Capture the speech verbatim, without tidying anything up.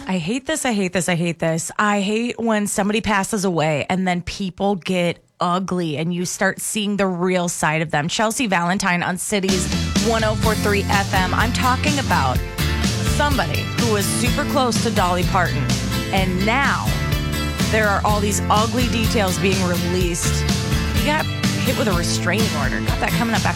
I hate this. I hate this. I hate this. I hate when somebody passes away and then people get ugly and you start seeing the real side of them. Chelsea Valentine on Cities one oh four point three F M. I'm talking about somebody who was super close to Dolly Parton, and now there are all these ugly details being released. You got hit with a restraining order. Got that coming up after